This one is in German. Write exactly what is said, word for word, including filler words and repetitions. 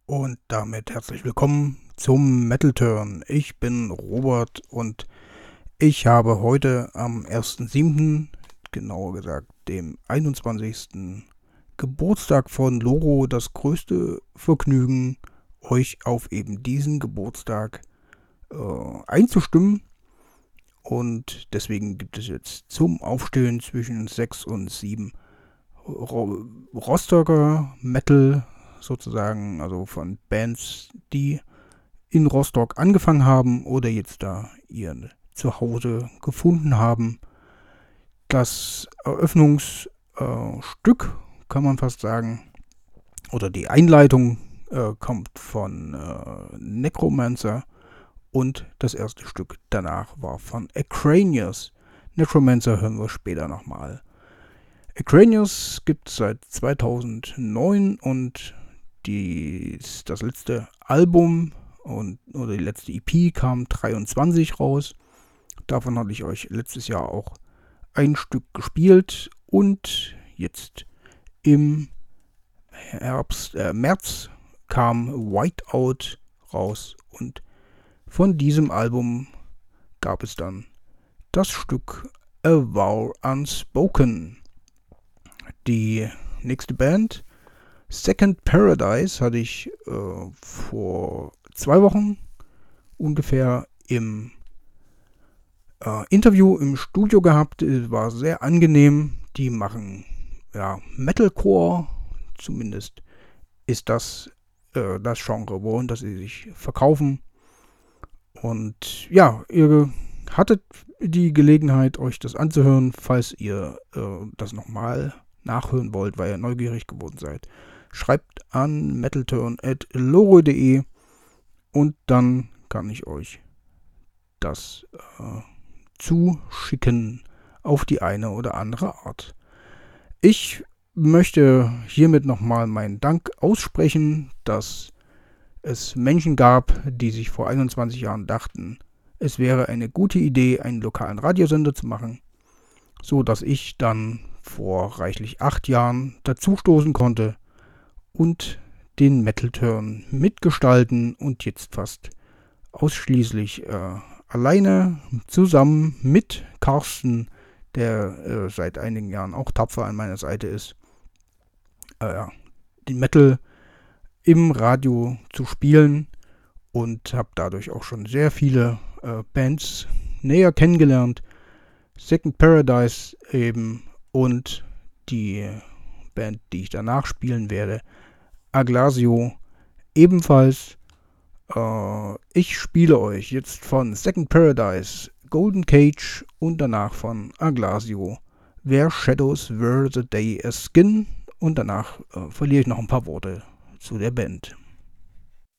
Und damit herzlich willkommen zum Metal Turn. Ich bin Robert und ich habe heute am ersten siebten, genauer gesagt dem einundzwanzigsten Geburtstag von Loro, das größte Vergnügen, euch auf eben diesen Geburtstag äh, einzustimmen. Und deswegen gibt es jetzt zum Aufstehen zwischen sechs und sieben Ro- Rostocker Metal sozusagen, also von Bands, die in Rostock angefangen haben oder jetzt da ihr Zuhause gefunden haben. Das Eröffnungsstück, äh, kann man fast sagen, oder die Einleitung äh, kommt von äh, Necromancer und das erste Stück danach war von Acranius. Necromancer hören wir später nochmal. Acranius gibt es seit zweitausendneun und die, das letzte Album und, oder die letzte E P kam dreiundzwanzig raus. Davon hatte ich euch letztes Jahr auch ein Stück gespielt und jetzt im Herbst, äh, März kam Whiteout raus und von diesem Album gab es dann das Stück A Vow Unspoken. Die nächste Band, Second Paradise, hatte ich äh, vor zwei Wochen ungefähr im äh, Interview im Studio gehabt. Es war sehr angenehm. Die machen ja, Metalcore, zumindest ist das äh, das Genre, worin das sie sich verkaufen. Und ja, ihr hattet die Gelegenheit, euch das anzuhören, falls ihr äh, das nochmal nachhören wollt, weil ihr neugierig geworden seid. Schreibt an metalturn at loro punkt de und dann kann ich euch das äh, zuschicken auf die eine oder andere Art. Ich möchte hiermit nochmal meinen Dank aussprechen, dass es Menschen gab, die sich vor einundzwanzig Jahren dachten, es wäre eine gute Idee, einen lokalen Radiosender zu machen, so dass ich dann vor reichlich acht Jahren dazustoßen konnte und den Metal Turn mitgestalten und jetzt fast ausschließlich äh, alleine zusammen mit Carsten, der äh, seit einigen Jahren auch tapfer an meiner Seite ist, äh, den Metal im Radio zu spielen und habe dadurch auch schon sehr viele äh, Bands näher kennengelernt. Second Paradise eben und die Band, die ich danach spielen werde, Aglasio ebenfalls. Äh, ich spiele euch jetzt von Second Paradise Golden Cage und danach von Aglasio Where Shadows Were the Day a Skin und danach äh, verliere ich noch ein paar Worte zu der Band.